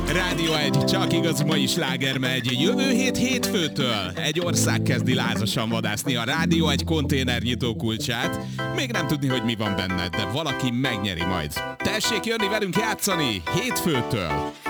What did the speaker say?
Rádió 1, csak igaz, mai sláger megy. Jövő hét hétfőtől egy ország kezdi lázasan vadászni a Rádió 1 konténernyitó kulcsát. Még nem tudni, hogy mi van benne, de valaki megnyeri majd. Tessék jönni velünk játszani hétfőtől!